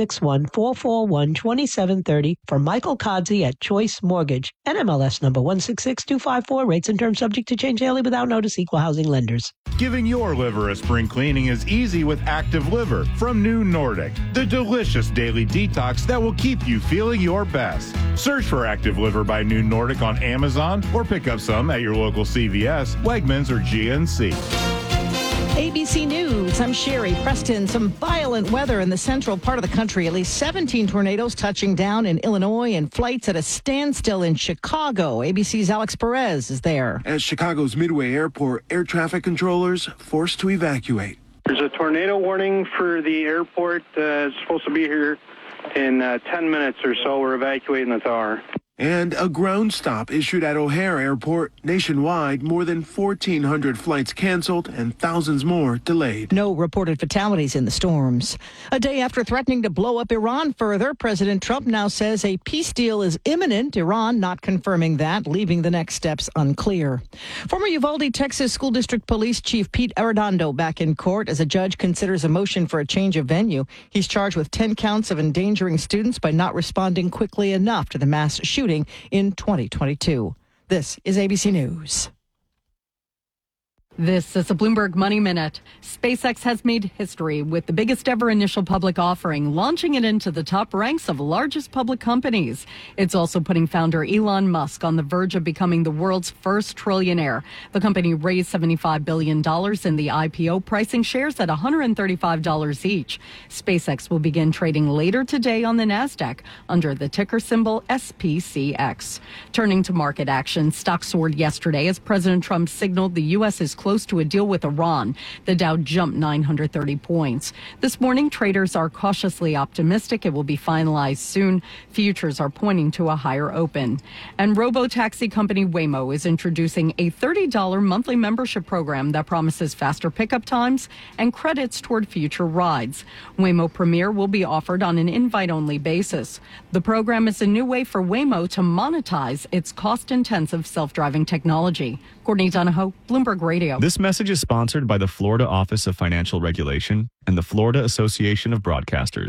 561-441-2730 for Michael Kodzie at Choice Mortgage. NMLS number 166254. Rates and terms subject to change daily without notice. Equal housing lenders. Giving your liver a spring cleaning is easy with Active Liver from New Nordic, the delicious daily detox that will keep you feeling your best. Search for Active Liver by New Nordic on Amazon or pick up some at your local CVS, Wegmans, or GNC. ABC News, I'm Sherry Preston. Some violent weather in the central part of the country. At least 17 tornadoes touching down in Illinois and flights at a standstill in Chicago. ABC's Alex Perez is there. At Chicago's Midway Airport, air traffic controllers forced to evacuate. There's a tornado warning for the airport. It's supposed to be here in 10 minutes or so. We're evacuating the tower. And a ground stop issued at O'Hare Airport. Nationwide, more than 1,400 flights canceled and thousands more delayed. No reported fatalities in the storms. A day after threatening to blow up Iran further, President Trump now says a peace deal is imminent. Iran not confirming that, leaving the next steps unclear. Former Uvalde, Texas School District Police Chief Pete Arredondo back in court as a judge considers a motion for a change of venue. He's charged with 10 counts of endangering students by not responding quickly enough to the mass shooting in 2022. This is ABC News. This is a Bloomberg Money Minute. SpaceX has made history with the biggest ever initial public offering, launching it into the top ranks of largest public companies. It's also putting founder Elon Musk on the verge of becoming the world's first trillionaire. The company raised $75 billion in the IPO, pricing shares at $135 each. SpaceX will begin trading later today on the NASDAQ under the ticker symbol SPCX. Turning to market action, stocks soared yesterday as President Trump signaled the U.S. is close to a deal with Iran. The Dow jumped 930 points. This morning, traders are cautiously optimistic it will be finalized soon. Futures are pointing to a higher open. And robo-taxi company Waymo is introducing a $30 monthly membership program that promises faster pickup times and credits toward future rides. Waymo Premier will be offered on an invite-only basis. The program is a new way for Waymo to monetize its cost-intensive self-driving technology. Courtney Donahoe, Bloomberg Radio. This message is sponsored by the Florida Office of Financial Regulation and the Florida Association of Broadcasters.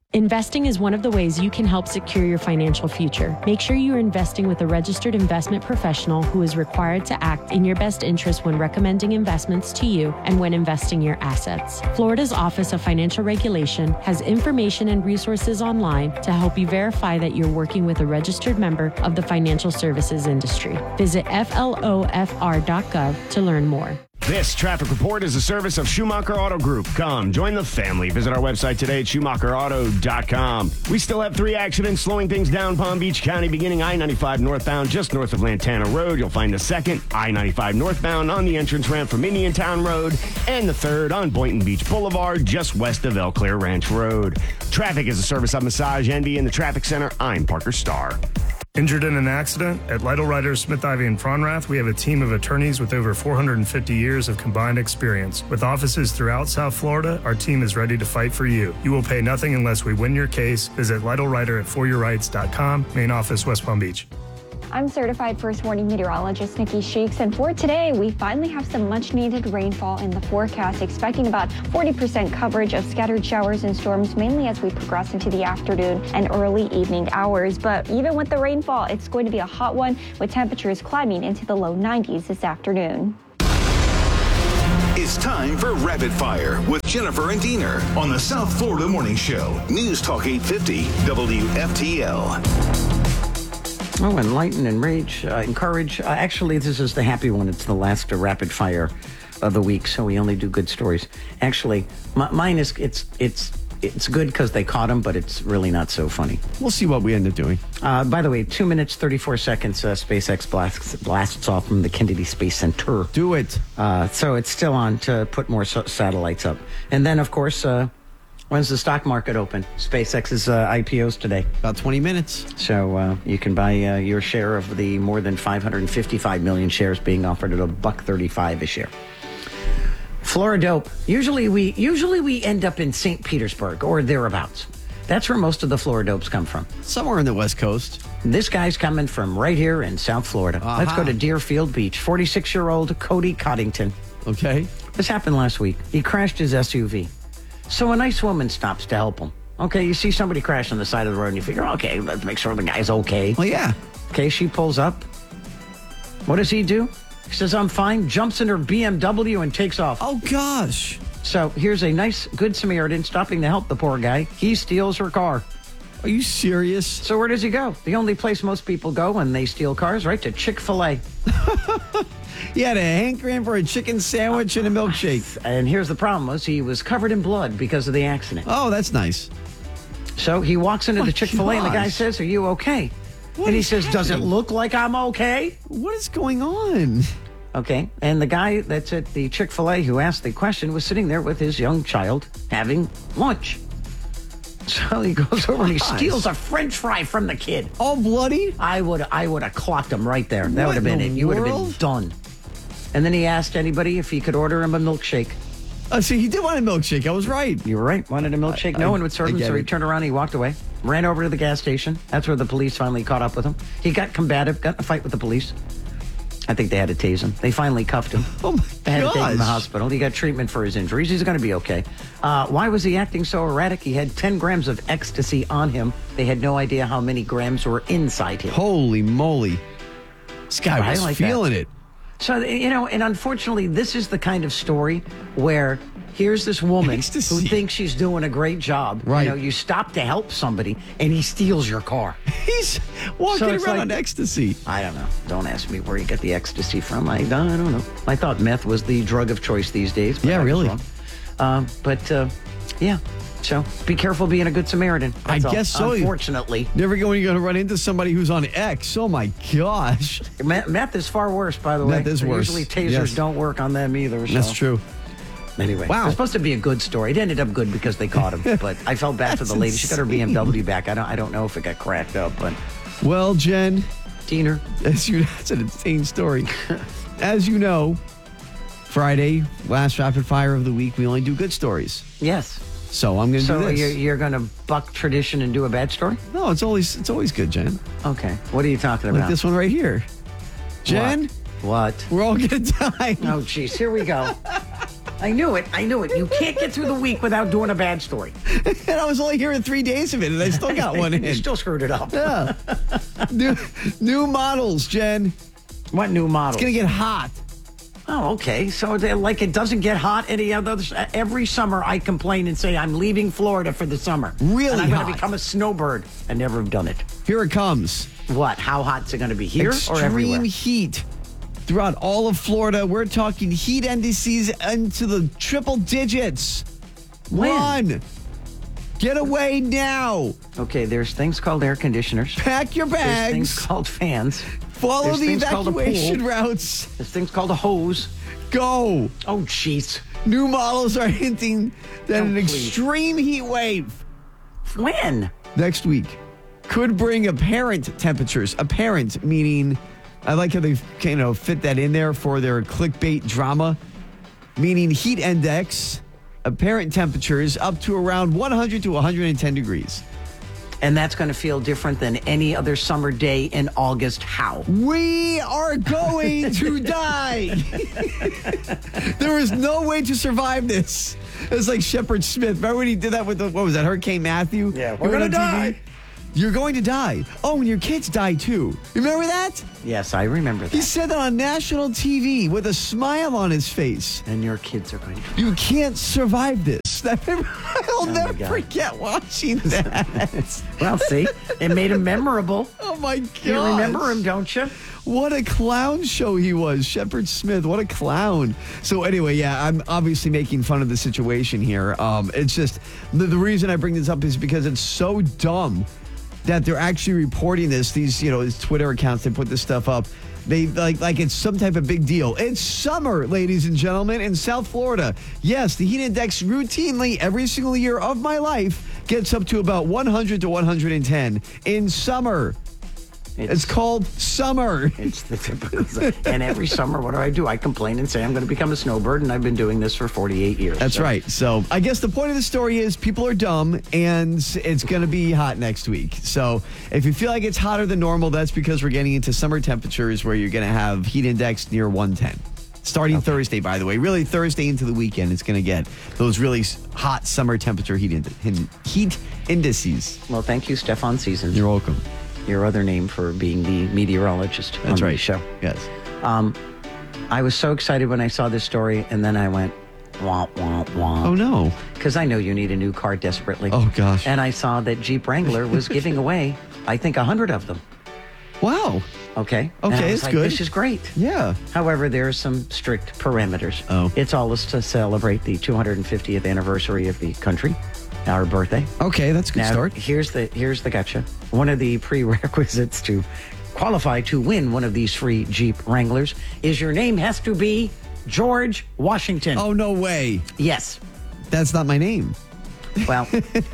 Investing is one of the ways you can help secure your financial future. Make sure you're investing with a registered investment professional who is required to act in your best interest when recommending investments to you and when investing your assets. Florida's Office of Financial Regulation has information and resources online to help you verify that you're working with a registered member of the financial services industry. Visit flofr.gov to learn more. This traffic report is a service of Schumacher Auto Group. Come, join the family. Visit our website today at schumacherauto.com. We still have 3 accidents slowing things down Palm Beach County, beginning I-95 northbound just north of Lantana Road. You'll find the second, I-95 northbound on the entrance ramp from Indiantown Road, and the third on Boynton Beach Boulevard just west of Eau Claire Ranch Road. Traffic is a service of Massage Envy in the Traffic Center. I'm Parker Starr. Injured in an accident? At Lytle Ryder, Smith, Ivy, and Fronrath, we have a team of attorneys with over 450 years of combined experience. With offices throughout South Florida, our team is ready to fight for you. You will pay nothing unless we win your case. Visit Lytle Ryder at foryourrights.com, main office, West Palm Beach. I'm certified first warning meteorologist Nikki Sheeks, and for today, we finally have some much-needed rainfall in the forecast, expecting about 40% coverage of scattered showers and storms, mainly as we progress into the afternoon and early evening hours. But even with the rainfall, it's going to be a hot one, with temperatures climbing into the low 90s this afternoon. It's time for Rapid Fire with Jennifer and Diener on the South Florida Morning Show. News Talk 850 WFTL. Oh, enlighten, enrage, encourage. Actually, this is the happy one. It's the last rapid fire of the week, so we only do good stories. Actually, mine is it's good because they caught him, but it's really not so funny. We'll see what we end up doing. By the way, 2 minutes, 34 seconds, SpaceX blasts off from the Kennedy Space Center. Do it. So it's still on to put more satellites up. And then, of course, when's the stock market open? SpaceX's IPO's today. About 20 minutes. So you can buy your share of the more than 555 million shares being offered at $1.35 a share. Floridope. Usually we end up in St. Petersburg or thereabouts. That's where most of the Floridopes come from. Somewhere in the West Coast. This guy's coming from right here in South Florida. Uh-huh. Let's go to Deerfield Beach. 46-year-old Cody Coddington. Okay. This happened last week. He crashed his SUV. So a nice woman stops to help him. Okay, you see somebody crash on the side of the road and you figure, okay, let's make sure the guy's okay. Well, yeah. Okay, she pulls up. What does he do? He says, I'm fine, jumps in her BMW and takes off. Oh, gosh. So here's a nice, good Samaritan stopping to help the poor guy. He steals her car. Are you serious? So where does he go? The only place most people go when they steal cars, right? To Chick-fil-A. He had a hankering for a chicken sandwich and a milkshake. And here's the problem was he was covered in blood because of the accident. Oh, that's nice. So he walks into the Chick-fil-A and the guy says, are you okay? And he says, does it look like I'm okay? What is going on? Okay. And the guy that's at the Chick-fil-A who asked the question was sitting there with his young child having lunch. So he goes over and he steals a French fry from the kid. All bloody? I would have clocked him right there. That would have been it. You would have been done. And then he asked anybody if he could order him a milkshake. See, he did want a milkshake. I was right. You were right. Wanted a milkshake. No one would serve him, so he turned around and he walked away. Ran over to the gas station. That's where the police finally caught up with him. He got combative, got in a fight with the police. I think they had to tase him. They finally cuffed him. Oh, my They had to take him to the hospital. He got treatment for his injuries. He's going to be okay. Why was he acting so erratic? He had 10 grams of ecstasy on him. They had no idea how many grams were inside him. Holy moly. This guy was feeling it. So, and unfortunately, this is the kind of story where here's this woman who thinks she's doing a great job. Right. You stop to help somebody, and he steals your car. He's walking around on ecstasy. I don't know. Don't ask me where he got the ecstasy from. I don't know. I thought meth was the drug of choice these days. But yeah, really. Yeah. So be careful being a good Samaritan. That's I guess all. so. Unfortunately. Never going to run into somebody who's on X. Oh, my gosh. Meth is far worse, by the way. Meth is worse. Usually tasers don't work on them either. So. That's true. Anyway, wow. It was supposed to be a good story. It ended up good because they caught him. But I felt bad for the lady. She got her BMW back. I don't know if it got cracked up, but. Well, Jen. Diener. That's an insane story. As you know, Friday, last rapid fire of the week, we only do good stories. Yes. So I'm going to do this. So you're going to buck tradition and do a bad story? No, it's always good, Jen. Okay. What are you talking about? Like this one right here. Jen? What? We're all going to die. Oh, jeez. Here we go. I knew it. You can't get through the week without doing a bad story. And I was only hearing 3 days of it, and I still got one in. You still screwed it up. Yeah. New models, Jen. What new models? It's going to get hot. Oh, okay. So it doesn't get hot any other. Every summer I complain and say I'm leaving Florida for the summer. Really and I'm hot. going to become a snowbird. I never have done it. Here it comes. What? How hot is it going to be here or everywhere? Extreme heat throughout all of Florida. We're talking heat indices into the triple digits. When? Get away now. Okay, there's things called air conditioners. Pack your bags. There's things called fans. Follow There's the things called a evacuation pool. routes. There's things called a hose. Go. Oh, jeez. New models are hinting that an please. extreme heat wave When? next week could bring apparent temperatures. Apparent meaning, I like how they fit that in there for their clickbait drama, meaning heat index, apparent temperatures up to around 100 to 110 degrees. And that's going to feel different than any other summer day in August. How? We are going to die. There is no way to survive this. It's like Shepard Smith. Remember when he did that with Hurricane Matthew? Yeah, He we're went going to on TV? die. You're going to die. Oh, and your kids die too. Remember that? Yes, I remember that. He said that on national TV with a smile on his face. And your kids are going to die. You can't survive this. I'll never God. forget watching that. Well, see, it made him memorable. Oh, my God. You remember him, don't you? What a clown show he was. Shepard Smith, what a clown. So anyway, yeah, I'm obviously making fun of the situation here. It's just, the reason I bring this up is because it's so dumb that they're actually reporting this. These Twitter accounts, they put this stuff up. They like it's some type of big deal. It's summer, ladies and gentlemen, in South Florida. Yes, the heat index routinely every single year of my life gets up to about 100 to 110 in summer. It's called summer. It's the typical. And every summer, what do? I complain and say I'm going to become a snowbird, and I've been doing this for 48 years. That's right. So I guess the point of the story is people are dumb, and it's going to be hot next week. So if you feel like it's hotter than normal, that's because we're getting into summer temperatures where you're going to have heat index near 110. Starting Thursday, by the way. Really, Thursday into the weekend, it's going to get those really hot summer temperature heat indices. Well, thank you, Stefan Seasons. You're welcome. Your other name for being the meteorologist on the show. Yes. I was so excited when I saw this story, and then I went, wah, wah, wah. Oh, no. Because I know you need a new car desperately. Oh, gosh. And I saw that Jeep Wrangler was giving away, I think, 100 of them. Wow. Okay. And I Okay, was it's like, good. This is great. Yeah. However, there are some strict parameters. Oh. It's all to celebrate the 250th anniversary of the country, our birthday. Okay, that's a good Now, start. Here's the gotcha. One of the prerequisites to qualify to win one of these free Jeep Wranglers is your name has to be George Washington. Oh, no way. Yes. That's not my name. Well,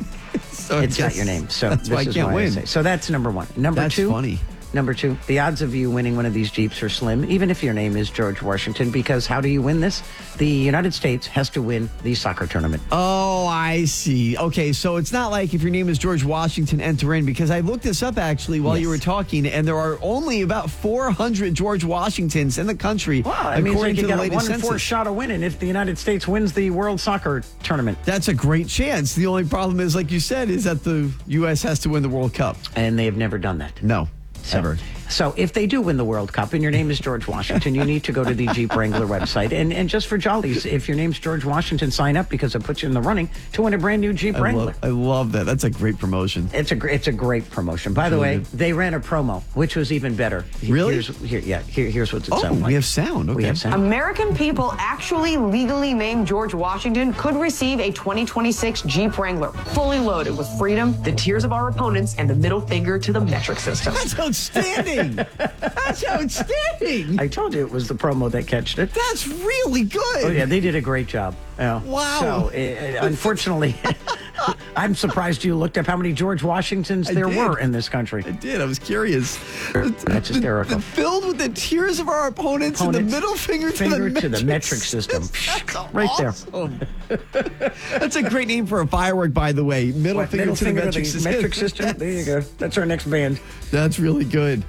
So it's not your name. So that's why I this is can't why win. say. So that's number one. Number That's two. funny. Number two, the odds of you winning one of these Jeeps are slim, even if your name is George Washington, because how do you win this? The United States has to win the soccer tournament. Oh, I see. Okay, so it's not like if your name is George Washington, enter in, because I looked this up actually while you were talking, and there are only about 400 George Washingtons in the country, Wow, I mean, according you to the got a latest 1 in 4 census. shot of winning if the United States wins the World Soccer Tournament. That's a great chance. The only problem is, like you said, is that the U.S. has to win the World Cup. And they have never done that. No, ever. So if they do win the World Cup and your name is George Washington, you need to go to the Jeep Wrangler website. And just for jollies, if your name's George Washington, sign up because it puts you in the running to win a brand new Jeep Wrangler. I love that. That's a great promotion. It's a great promotion. By the way, they ran a promo, which was even better. Really? Here's what it sounded like. We have sound. Okay. We have sound. American people actually legally named George Washington could receive a 2026 Jeep Wrangler, fully loaded with freedom, the tears of our opponents, and the middle finger to the metric system. That's outstanding. That's outstanding. I told you it was the promo that catched it. That's really good. Oh, yeah, they did a great job. Yeah. Wow. So, unfortunately, I'm surprised you looked up how many George Washingtons there were in this country. I did. I was curious. That's hysterical. Filled with the tears of our opponents and the middle finger to the metric system. That's Right awesome. That's a great name for a firework, by the way. Middle finger to the metric system. Metric system. There you go. That's our next band. That's really good.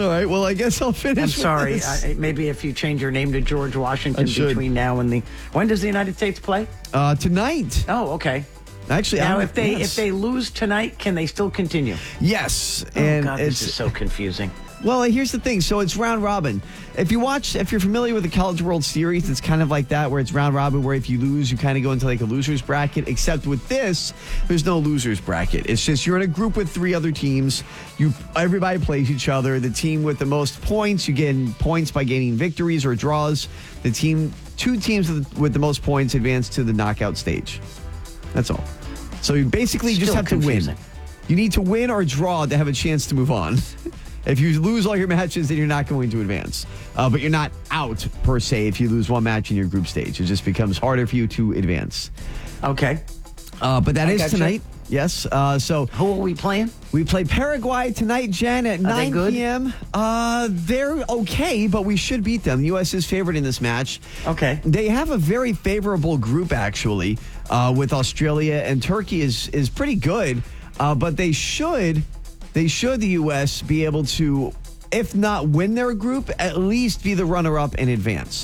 All right. Well, I guess I'll finish. I'm sorry. with this. Maybe if you change your name to George Washington between now and the. When does the United States play? Tonight. Oh, okay. Actually, now if they lose tonight, can they still continue? Yes. Oh, and God, this is so confusing. Well, here's the thing. So it's round robin. If you're familiar with the College World Series, it's kind of like that, where it's round robin, where if you lose, you kind of go into like a loser's bracket. Except with this, there's no loser's bracket. It's just you're in a group with 3 other teams. Everybody plays each other. The team with the most points, you get points by gaining victories or draws. The 2 teams with the most points advance to the knockout stage. That's all. So you basically just have to win. You need to win or draw to have a chance to move on. If you lose all your matches, then you're not going to advance. But you're not out, per se, if you lose one match in your group stage. It just becomes harder for you to advance. Okay. But that is tonight. Yes. So who are we playing? We play Paraguay tonight, Jen, at 9 p.m. They're okay, but we should beat them. The U.S. is favored in this match. Okay. They have a very favorable group, actually, with Australia, and Turkey is pretty good. But they should, the U.S., be able to, if not win their group, at least be the runner-up and advance.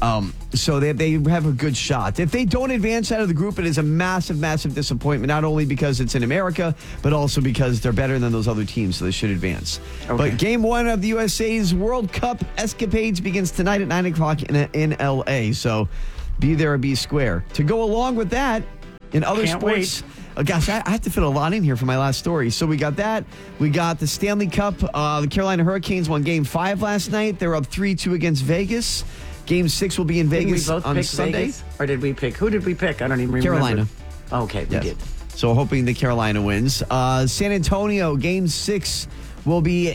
So they have a good shot. If they don't advance out of the group, it is a massive, massive disappointment, not only because it's in America, but also because they're better than those other teams, so they should advance. Okay. But Game 1 of the USA's World Cup escapades begins tonight at 9 o'clock in L.A., so be there or be square. To go along with that, in other sports... Oh, gosh, I have to fit a lot in here for my last story. So we got that. We got the Stanley Cup. The Carolina Hurricanes won Game 5 last night. They're up 3-2 against Vegas. Game 6 will be in Vegas on Sunday. Vegas? Or did we pick? Who did we pick? I don't even remember. Carolina. Okay, we did. So hoping the Carolina wins. San Antonio, Game 6 will be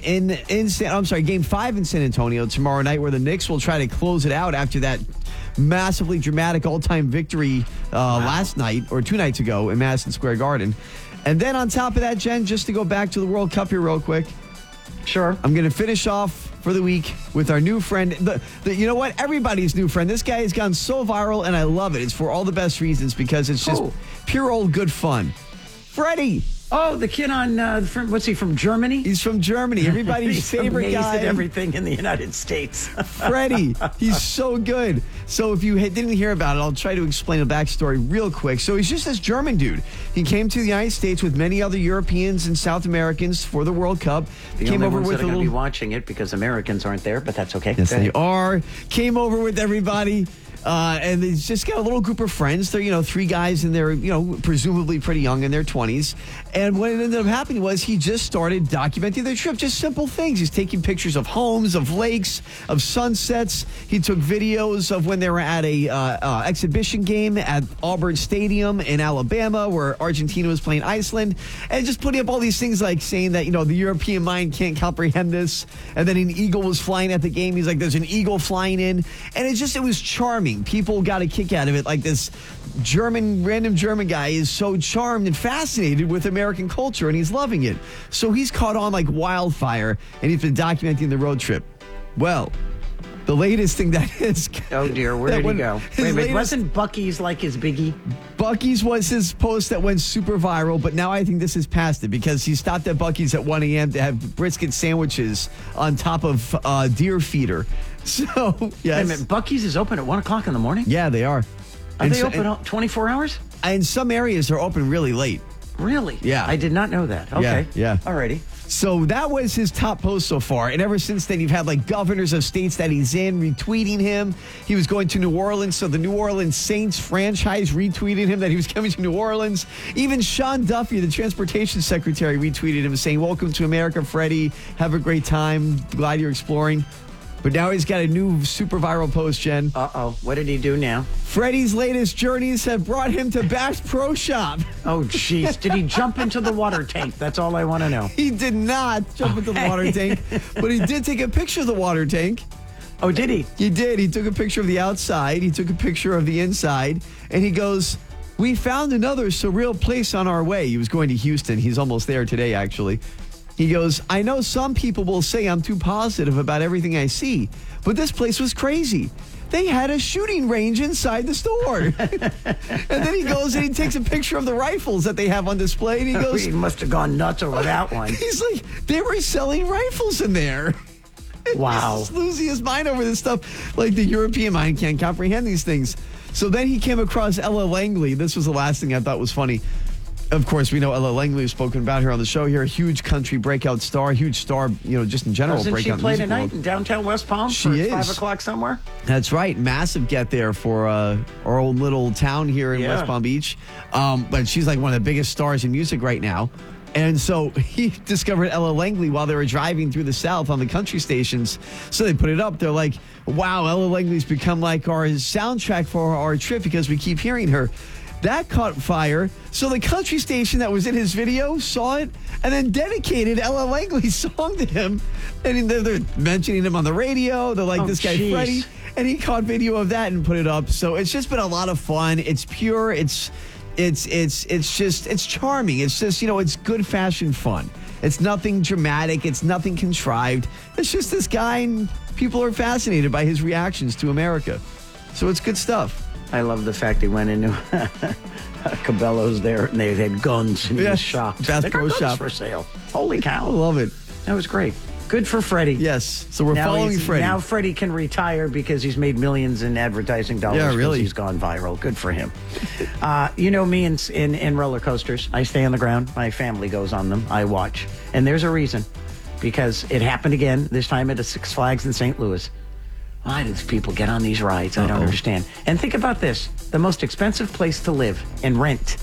Game 5 in San Antonio tomorrow night, where the Knicks will try to close it out after that massively dramatic all-time victory last night or 2 nights ago in Madison Square Garden. And then on top of that, Jen, just to go back to the World Cup here real quick. Sure. I'm going to finish off for the week with our new friend. You know what? Everybody's new friend. This guy has gone so viral, and I love it. It's for all the best reasons, because it's just pure old good fun. Freddie. Oh, the kid on, what's he, from Germany? He's from Germany. Everybody's favorite guy. At everything in the United States. Freddie. He's so good. So if you didn't hear about it, I'll try to explain the backstory real quick. So he's just this German dude. He came to the United States with many other Europeans and South Americans for the World Cup. The only ones that are going to be watching it, because Americans aren't there, but that's okay. Yes, they are. Came over with everybody. And they just got a little group of friends. They're, 3 guys, and they're, presumably pretty young in their 20s. And what ended up happening was he just started documenting their trip. Just simple things. He's taking pictures of homes, of lakes, of sunsets. He took videos of when they were at a exhibition game at Auburn Stadium in Alabama, where Argentina was playing Iceland. And just putting up all these things like saying that, the European mind can't comprehend this. And then an eagle was flying at the game. He's like, there's an eagle flying in. And it was charming. People got a kick out of it. Like, this random German guy is so charmed and fascinated with American culture, and he's loving it. So he's caught on like wildfire, and he's been documenting the road trip. Well, the latest thing that is... Oh, dear. Where did he go? Wait, wasn't Buc-ee's like his biggie? Buc-ee's was his post that went super viral, but now I think this is past it, because he stopped at Buc-ee's at 1 a.m. to have brisket sandwiches on top of deer feeder. So, yes. Wait a minute, Buc-ee's is open at 1 o'clock in the morning? Yeah, they are. Are they open 24 hours? In some areas, they're open really late. Really? Yeah. I did not know that. Okay. Yeah. Alrighty. So that was his top post so far. And ever since then, you've had like governors of states that he's in retweeting him. He was going to New Orleans, so the New Orleans Saints franchise retweeted him that he was coming to New Orleans. Even Sean Duffy, the transportation secretary, retweeted him saying, "Welcome to America, Freddie. Have a great time. Glad you're exploring." But now he's got a new super viral post, Jen. Uh-oh. What did he do now? Freddie's latest journeys have brought him to Bass Pro Shop. Oh, jeez. Did he jump into the water tank? That's all I want to know. He did not jump into the water tank, but he did take a picture of the water tank. Oh, did he? He did. He took a picture of the outside. He took a picture of the inside. And he goes, "We found another surreal place on our way." He was going to Houston. He's almost there today, actually. He goes, "I know some people will say I'm too positive about everything I see, but this place was crazy. They had a shooting range inside the store." And then he goes and he takes a picture of the rifles that they have on display, and he goes, he must have gone nuts over that one. He's like, "They were selling rifles in there." Wow. He's losing his mind over this stuff. Like the European mind can't comprehend these things. So then he came across Ella Langley. This was the last thing I thought was funny. Of course, we know Ella Langley. We've spoken about her on the show here. A huge country breakout star, huge star, just in general. Doesn't breakout she play music tonight world. in downtown West Palm? She for is. 5 o'clock somewhere? That's right. Massive get there for our old little town here in West Palm Beach. But she's like one of the biggest stars in music right now. And so he discovered Ella Langley while they were driving through the South on the country stations. So they put it up. They're like, wow, Ella Langley's become like our soundtrack for our trip because we keep hearing her. That caught fire. So the country station that was in his video saw it and then dedicated Ella Langley's song to him. And they're mentioning him on the radio. They're like, this guy, Freddie. And he caught video of that and put it up. So it's just been a lot of fun. It's pure. It's charming. It's just, it's good fashion fun. It's nothing dramatic. It's nothing contrived. It's just this guy, and people are fascinated by his reactions to America. So it's good stuff. I love the fact he went into Cabela's there and they had guns and he was shocked. Bass They got Pro guns Shop for sale. Holy cow. I love it. That was great. Good for Freddie. Yes. So we're following Freddie. Now Freddie can retire because he's made millions in advertising dollars. Yeah, really. He's gone viral. Good for him. You know me in roller coasters. I stay on the ground. My family goes on them. I watch. And there's a reason. Because it happened again, this time at a Six Flags in St. Louis. Why do people get on these rides? I don't understand. And think about this. The most expensive place to live and rent